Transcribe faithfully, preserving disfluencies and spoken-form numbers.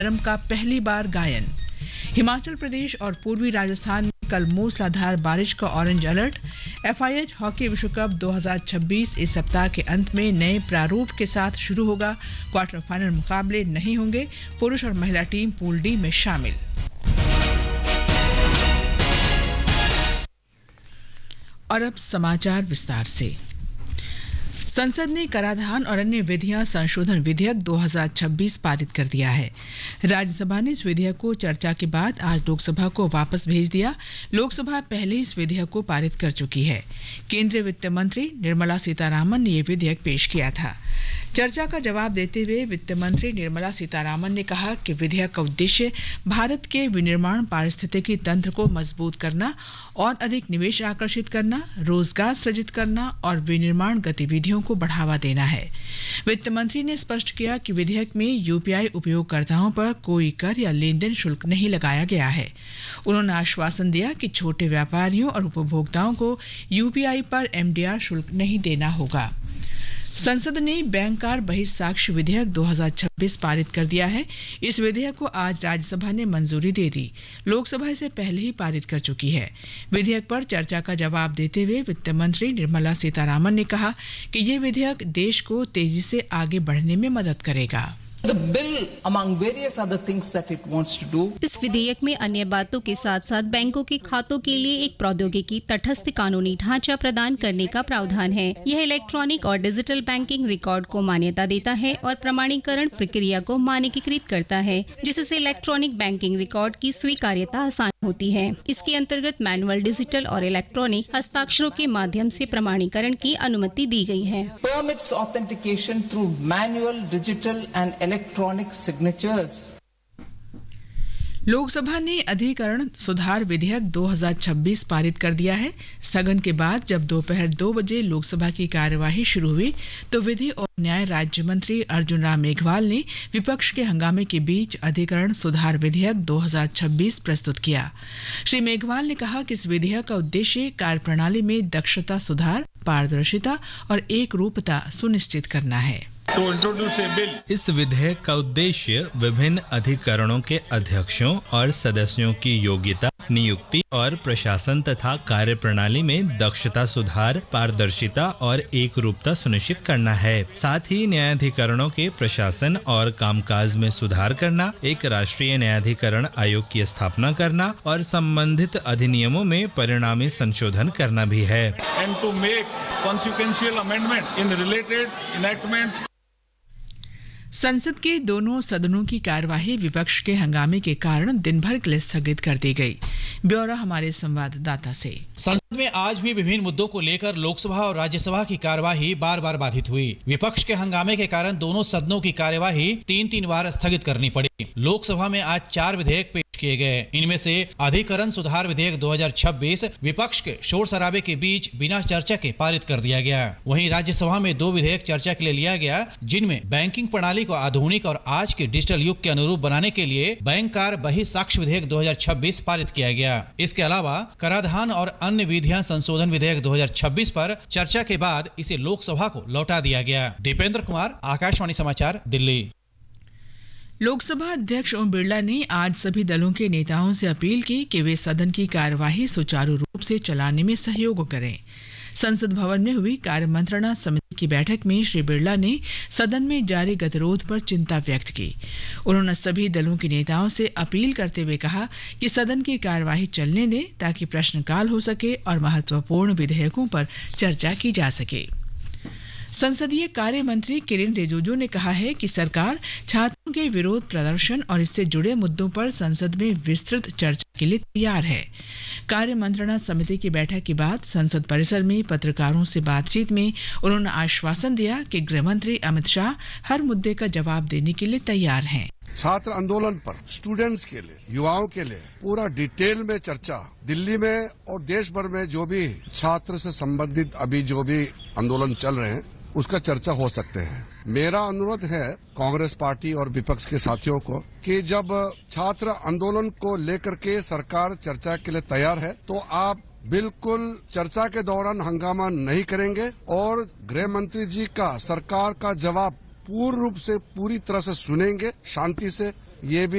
वंदे मातरम का पहली बार गायन। हिमाचल प्रदेश और पूर्वी राजस्थान में कल मूसलाधार बारिश का ऑरेंज अलर्ट। एफआईएच हॉकी विश्व कप दो हज़ार छब्बीस इस सप्ताह के अंत में नए प्रारूप के साथ शुरू होगा। क्वार्टर फाइनल मुकाबले नहीं होंगे। पुरुष और महिला टीम पूल डी में शामिल। और अब समाचार विस्तार से। संसद ने कराधान और अन्य विधियां संशोधन विधेयक दो हज़ार छब्बीस पारित कर दिया है। राज्यसभा ने इस विधेयक को चर्चा के बाद आज लोकसभा को वापस भेज दिया। लोकसभा पहले इस विधेयक को पारित कर चुकी है। केंद्रीय वित्त मंत्री निर्मला सीतारामन ने यह विधेयक पेश किया था। चर्चा का जवाब देते हुए वित्त मंत्री निर्मला सीतारामन ने कहा कि विधेयक का उद्देश्य भारत के विनिर्माण पारिस्थितिकी तंत्र को मजबूत करना और अधिक निवेश आकर्षित करना, रोजगार सृजित करना और विनिर्माण गतिविधियों को बढ़ावा देना है। वित्त मंत्री ने स्पष्ट किया कि विधेयक में यूपीआई उपयोगकर्ताओं पर कोई कर या लेन देन शुल्क नहीं लगाया गया है। उन्होंने आश्वासन दिया कि छोटे व्यापारियों और उपभोक्ताओं को यूपीआई पर एमडीआर शुल्क नहीं देना होगा। संसद ने बैंकर बहिस्साक्ष्य विधेयक दो हज़ार छब्बीस पारित कर दिया है। इस विधेयक को आज राज्यसभा ने मंजूरी दे दी। लोकसभा इसे पहले ही पारित कर चुकी है। विधेयक पर चर्चा का जवाब देते हुए वित्त मंत्री निर्मला सीतारामन ने कहा कि ये विधेयक देश को तेजी से आगे बढ़ने में मदद करेगा। The bill, among various other things that it wants to do, इस विधेयक में अन्य बातों के साथ साथ बैंकों के खातों के लिए एक प्रौद्योगिकी तटस्थ कानूनी ढांचा प्रदान करने का प्रावधान है। यह इलेक्ट्रॉनिक और डिजिटल बैंकिंग रिकॉर्ड को मान्यता देता है और प्रमाणीकरण प्रक्रिया को मानकीकृत करता है, जिससे इलेक्ट्रॉनिक बैंकिंग रिकॉर्ड की स्वीकार्यता आसान होती है। इसके अंतर्गत मैनुअल, डिजिटल और इलेक्ट्रॉनिक हस्ताक्षरों के माध्यम से प्रमाणीकरण की अनुमति दी गई है। permits authentication through manual, digital and electronic signatures. Lok Sabha ने अधिकरण सुधार विधेयक दो हज़ार छब्बीस पारित कर दिया है। स्थगन के बाद जब दोपहर दो बजे लोकसभा की कार्यवाही शुरू हुई तो विधि और न्याय राज्य मंत्री अर्जुन राम मेघवाल ने विपक्ष के हंगामे के बीच अधिकरण सुधार विधेयक दो हज़ार छब्बीस प्रस्तुत किया। श्री मेघवाल ने कहा कि इस विधेयक का उद्देश्य कार्यप्रणाली में दक्षता सुधार, पारदर्शिता और एक रूपता सुनिश्चित करना है। इस विधेयक का उद्देश्य विभिन्न अधिकरणों के अध्यक्षों और सदस्यों की योग्यता, नियुक्ति और प्रशासन तथा कार्यप्रणाली में दक्षता सुधार, पारदर्शिता और एक रूपता सुनिश्चित करना है। साथ ही न्यायाधिकरणों के प्रशासन और कामकाज में सुधार करना, एक राष्ट्रीय न्यायाधिकरण आयोग की स्थापना करना और संबंधित अधिनियमों में परिणामी संशोधन करना भी है। And to make consequential amendment in related enactments. संसद के दोनों सदनों की कार्यवाही विपक्ष के हंगामे के कारण दिन भर के लिए स्थगित कर दी गई। ब्यौरा हमारे संवाददाता से। संसद में आज भी विभिन्न मुद्दों को लेकर लोकसभा और राज्यसभा की कार्यवाही बार बार बाधित हुई। विपक्ष के हंगामे के कारण दोनों सदनों की कार्यवाही तीन तीन बार स्थगित करनी पड़ी। लोकसभा में आज चार विधेयक पेश किए गए। इनमें से अधिकरण सुधार विधेयक दो हज़ार छब्बीस विपक्ष के शोर शराबे के बीच बिना चर्चा के पारित कर दिया गया। वहीं राज्यसभा में दो विधेयक चर्चा के लिए लिया गया, जिनमें बैंकिंग प्रणाली को आधुनिक और आज के डिजिटल युग के अनुरूप बनाने के लिए बैंकर बहिस्साक्ष्य विधेयक दो हज़ार छब्बीस पारित किया गया। इसके अलावा कराधान और अन्य विधियां संशोधन विधेयक दो हज़ार छब्बीस पर चर्चा के बाद इसे लोकसभा को लौटा दिया गया। दीपेंद्र कुमार, आकाशवाणी समाचार, दिल्ली। लोकसभा अध्यक्ष ओम बिरला ने आज सभी दलों के नेताओं से अपील की कि वे सदन की कार्यवाही सुचारू रूप से चलाने में सहयोग करें। संसद भवन में हुई कार्य मंत्रणा समिति की बैठक में श्री बिरला ने सदन में जारी गतिरोध पर चिंता व्यक्त की। उन्होंने सभी दलों के नेताओं से अपील करते हुए कहा कि सदन की कार्यवाही चलने दें ताकि प्रश्नकाल हो सके और महत्वपूर्ण विधेयकों पर चर्चा की जा सके। संसदीय कार्य मंत्री किरेन रिजिजू ने कहा है कि सरकार छात्रों के विरोध प्रदर्शन और इससे जुड़े मुद्दों पर संसद में विस्तृत चर्चा के लिए तैयार है। कार्य मंत्रणा समिति की बैठक के बाद संसद परिसर में पत्रकारों से बातचीत में उन्होंने आश्वासन दिया कि गृह मंत्री अमित शाह हर मुद्दे का जवाब देने के लिए तैयार हैं। छात्र आंदोलन पर स्टूडेंट्स के लिए, युवाओं के लिए पूरा डिटेल में चर्चा दिल्ली में और देश भर में जो भी छात्र से संबंधित अभी जो भी आंदोलन चल रहे हैं उसका चर्चा हो सकते हैं। मेरा अनुरोध है कांग्रेस पार्टी और विपक्ष के साथियों को कि जब छात्र आंदोलन को लेकर के सरकार चर्चा के लिए तैयार है तो आप बिल्कुल चर्चा के दौरान हंगामा नहीं करेंगे और गृह मंत्री जी का सरकार का जवाब पूर्ण रूप से पूरी तरह से सुनेंगे, शांति से ये भी